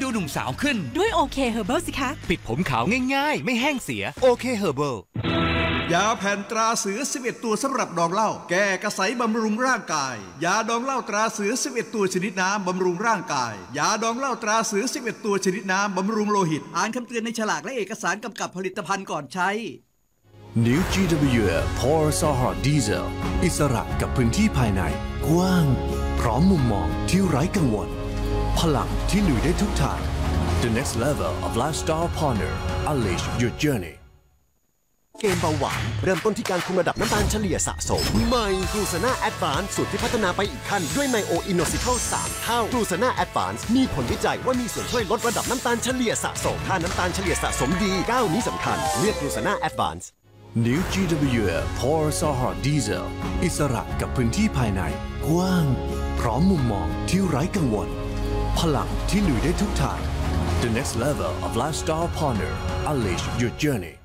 ดูหนุ่มสาวขึ้นด้วยโอเคเฮอร์เบิลสิคะปิดผมขาวง่ายๆไม่แห้งเสียโอเคเฮอร์เบิลยาแผ่นตราเสือ11ตัวสำหรับดองเหล้าแก้กระสายบำรุงร่างกายยาดองเหล้าตราเสือ11ตัวชนิดน้ำบำรุงร่างกายยาดองเหล้าตราเสือ11ตัวชนิดน้ำบำรุงโลหิตอ่านคำเตือนในฉลากและเอกสารกำกับผลิตภัณฑ์ก่อนใช้ New GWF Power Sahara Diesel อิสระกับพื้นที่ภายในกว้างพร้อมมุมมองที่ไร้กังวลพลังที่หนุยได้ทุกทาง The next level of lifestyle partner Unleash your journey เกมเบาหวานเริ่มต้นที่การคุมระดับน้ำตาลเฉลี่ยสะสมใหม่กลูซาน่าแอดวานซ์สูตรที่พัฒนาไปอีกขั้นด้วยไมโออินโนซิเคิล3เท่ากลูซาน่าแอดวานซ์มีผลวิจัยว่ามีส่วนช่วยลดระดับน้ำตาลเฉลี่ยสะสมถ้าน้ำตาลเฉลี่ยสะสมดีก้าวนี้สำคัญเลือกกลูซาน่าแอดวานซ์ New GWF Power Sahara Diesel อิสระกับพื้นที่ภายในกว้างพร้อมมุมมองที่ไร้กังวลพลังที่หนุยได้ทุกทาง The next level of lifestyle partner Unleash your journey